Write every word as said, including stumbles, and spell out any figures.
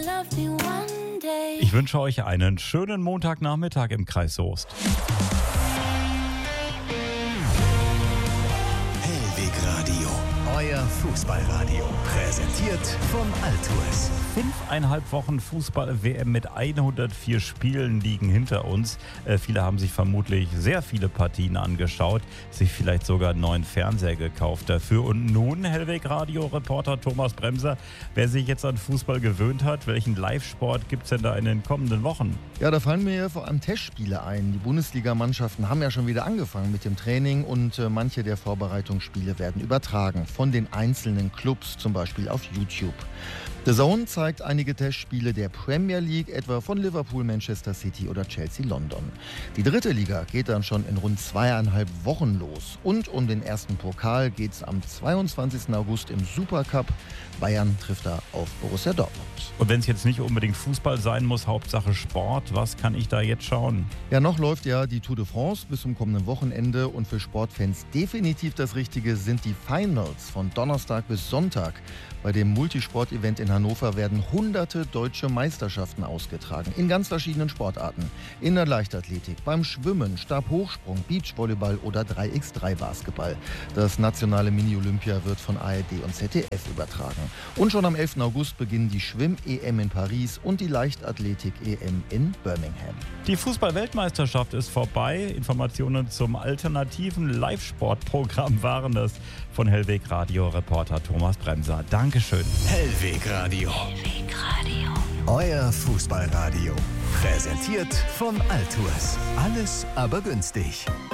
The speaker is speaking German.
Ich wünsche euch einen schönen Montagnachmittag im Kreis Soest. Hellweg Radio, euer Fußballradio. Präsentiert von Altours. Fünfeinhalb Wochen Fußball-W M mit hundertvier Spielen liegen hinter uns. Äh, viele haben sich vermutlich sehr viele Partien angeschaut, sich vielleicht sogar einen neuen Fernseher gekauft dafür. Und nun, Hellweg-Radio-Reporter Thomas Bremser, wer sich jetzt an Fußball gewöhnt hat, welchen Live-Sport gibt es denn da in den kommenden Wochen? Ja, da fallen mir vor allem Testspiele ein. Die Bundesligamannschaften haben ja schon wieder angefangen mit dem Training und äh, manche der Vorbereitungsspiele werden übertragen von den einzelnen Clubs, zum Beispiel auf YouTube. The Zone zeigt einige Testspiele der Premier League, etwa von Liverpool, Manchester City oder Chelsea London. Die dritte Liga geht dann schon in rund zweieinhalb Wochen los. Und um den ersten Pokal geht es am zweiundzwanzigsten August im Supercup. Bayern trifft da auf Borussia Dortmund. Und wenn es jetzt nicht unbedingt Fußball sein muss, Hauptsache Sport, was kann ich da jetzt schauen? Ja, noch läuft ja die Tour de France bis zum kommenden Wochenende und für Sportfans definitiv das Richtige sind die Finals von Donnerstag bis Sonntag. Bei dem Multisport-Event in Hannover werden hunderte deutsche Meisterschaften ausgetragen, in ganz verschiedenen Sportarten. In der Leichtathletik, beim Schwimmen, Stabhochsprung, Beachvolleyball oder drei gegen drei Basketball. Das nationale Mini-Olympia wird von A R D und Z D F übertragen. Und schon am elften August beginnen die Schwimm-E M in Paris und die Leichtathletik-E M in Birmingham. Die Fußball-Weltmeisterschaft ist vorbei. Informationen zum alternativen Live-Sport-Programm waren das von Hellweg-Radio-Reporter Thomas Bremser. Dankeschön. Hellweg Radio. Hellweg Radio. Euer Fußballradio. Präsentiert von Altours. Alles aber günstig.